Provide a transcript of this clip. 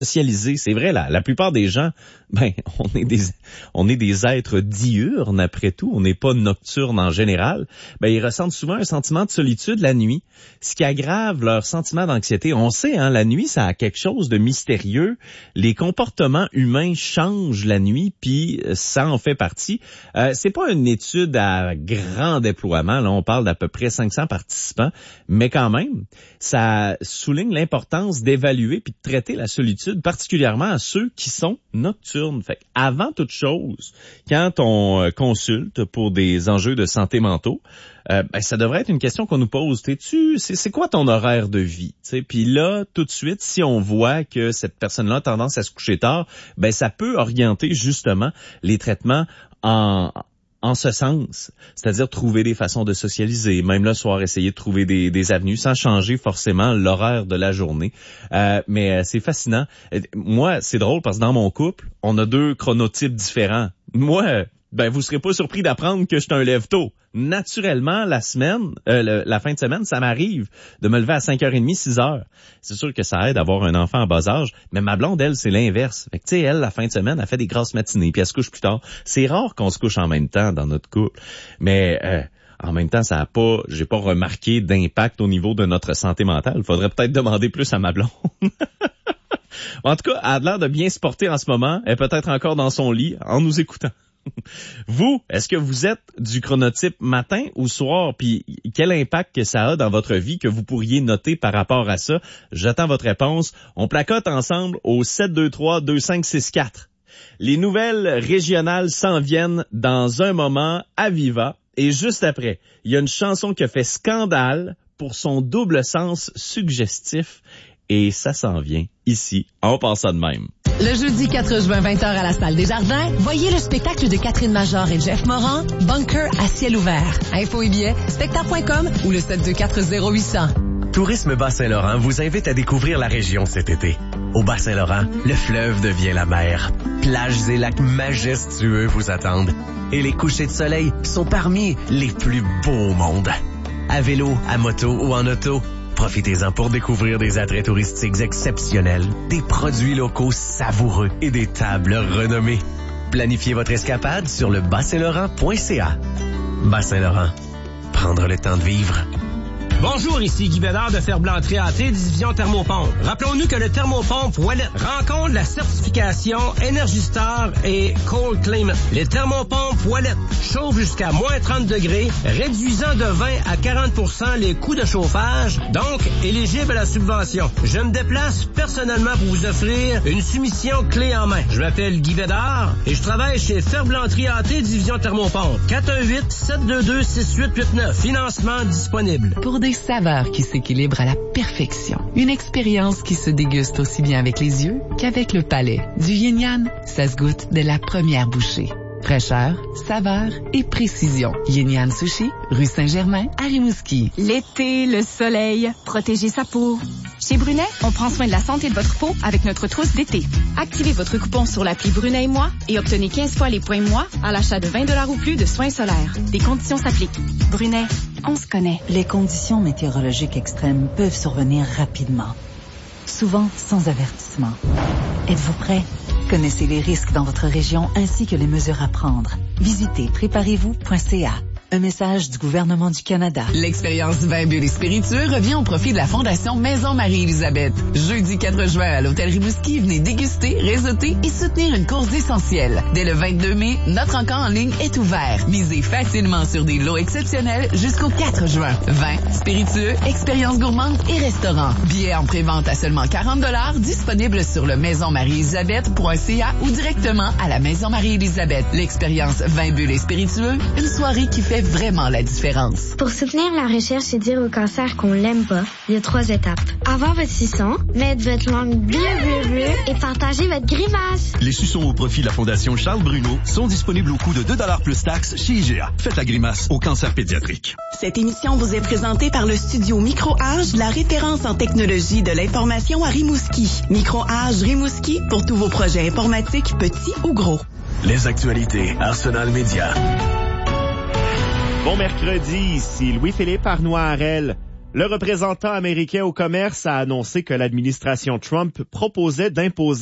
socialiser. C'est vrai, la plupart des gens, on est des êtres diurnes après tout. On n'est pas nocturnes en général. Ils ressentent souvent un sentiment de solitude la nuit, ce qui aggrave leur sentiment d'anxiété. On sait, la nuit, ça a quelque chose de mystérieux. Les comportements humains changent la nuit, puis ça en fait partie. C'est pas une étude à grand déploiement. Là, on parle d'à peu près 500 participants, mais quand même, ça souligne l'importance d'évaluer puis de traiter la solitude, particulièrement à ceux qui sont nocturnes. Fait avant toute chose, quand on consulte pour des enjeux de santé mentaux, ça devrait être une question qu'on nous pose. C'est quoi ton horaire de vie? Puis là, tout de suite, si on voit que cette personne-là a tendance à se coucher tard, ça peut orienter justement les traitements en ce sens, c'est-à-dire trouver des façons de socialiser, même le soir, essayer de trouver des avenues sans changer forcément l'horaire de la journée. Mais c'est fascinant. Moi, c'est drôle parce que dans mon couple, on a 2 chronotypes différents. Moi, vous serez pas surpris d'apprendre que je suis un lève-tôt. Naturellement, la fin de semaine, ça m'arrive de me lever à 5h30, 6h. C'est sûr que ça aide d'avoir un enfant en bas âge, mais ma blonde, elle, c'est l'inverse. Fait que, elle, la fin de semaine, elle fait des grosses matinées, puis elle se couche plus tard. C'est rare qu'on se couche en même temps dans notre couple. Mais, en même temps, j'ai pas remarqué d'impact au niveau de notre santé mentale. Il faudrait peut-être demander plus à ma blonde. En tout cas, elle a l'air de bien se porter en ce moment. Elle est peut-être encore dans son lit en nous écoutant. Vous, est-ce que vous êtes du chronotype matin ou soir? Puis quel impact que ça a dans votre vie que vous pourriez noter par rapport à ça? J'attends votre réponse. On placote ensemble au 723-2564. Les nouvelles régionales s'en viennent dans un moment à Viva. Et juste après, il y a une chanson qui a fait scandale pour son double sens suggestif. Et ça s'en vient ici. On passe ça de même. Le jeudi 4 juin, 20h à la Salle des Jardins, voyez le spectacle de Catherine Major et Jeff Morin, Bunker à ciel ouvert. Infos et billets, spectacle.com ou le 724-0800. Tourisme Bas-Saint-Laurent vous invite à découvrir la région cet été. Au Bas-Saint-Laurent, le fleuve devient la mer. Plages et lacs majestueux vous attendent. Et les couchers de soleil sont parmi les plus beaux au monde. À vélo, à moto ou en auto, profitez-en pour découvrir des attraits touristiques exceptionnels, des produits locaux savoureux et des tables renommées. Planifiez votre escapade sur le Bas-Saint-Laurent.ca. Bas-Saint-Laurent, prendre le temps de vivre. Bonjour, ici Guy Bédard de Ferblanterie AT, division Thermopompe. Rappelons-nous que le Thermopompe Wallet rencontre la certification Energy Star et Cold Climate. Les Thermopompes Wallet chauffent jusqu'à moins 30 degrés, réduisant de 20 à 40% les coûts de chauffage, donc éligible à la subvention. Je me déplace personnellement pour vous offrir une soumission clé en main. Je m'appelle Guy Bédard et je travaille chez Ferblanterie AT, division Thermopompe. 418-722-6889. Financement disponible. Pour des saveurs qui s'équilibrent à la perfection. Une expérience qui se déguste aussi bien avec les yeux qu'avec le palais. Du yin yang, ça se goûte dès la première bouchée. Fraîcheur, saveur et précision. Yin Yang Sushi, rue Saint-Germain, à Rimouski. L'été, le soleil, protéger sa peau. Chez Brunet, on prend soin de la santé de votre peau avec notre trousse d'été. Activez votre coupon sur l'appli Brunet et moi et obtenez 15 fois les points moi à l'achat de 20$ ou plus de soins solaires. Des conditions s'appliquent. Brunet, on se connaît. Les conditions météorologiques extrêmes peuvent survenir rapidement, souvent sans avertissement. Êtes-vous prêt? Connaissez les risques dans votre région ainsi que les mesures à prendre. Visitez préparez-vous.ca. Un message du gouvernement du Canada. L'expérience vin, bulles et spiritueux revient au profit de la Fondation Maison Marie-Élisabeth. Jeudi 4 juin à l'Hôtel Rimouski, venez déguster, réseauter et soutenir une cause essentielle. Dès le 22 mai, notre encamp en ligne est ouvert. Misez facilement sur des lots exceptionnels jusqu'au 4 juin. Vin, spiritueux, expériences gourmandes et restaurants. Billets en pré-vente à seulement 40$, disponibles sur le maisonmarie-élisabeth.ca ou directement à la Maison Marie-Élisabeth. L'expérience vin, bulles et spiritueux, une soirée qui fait vraiment la différence. Pour soutenir la recherche et dire au cancer qu'on l'aime pas, il y a 3 étapes. Avoir votre suçon, mettre votre langue bleu et partager votre grimace. Les suçons au profit de la Fondation Charles Bruno sont disponibles au coût de 2$ plus taxes chez IGA. Faites la grimace au cancer pédiatrique. Cette émission vous est présentée par le studio Micro-Age, la référence en technologie de l'information à Rimouski. Micro-Age Rimouski pour tous vos projets informatiques, petits ou gros. Les actualités Arsenal Média. Bon mercredi, ici Louis-Philippe Arnois-Harel. Le représentant américain au commerce a annoncé que l'administration Trump proposait d'imposer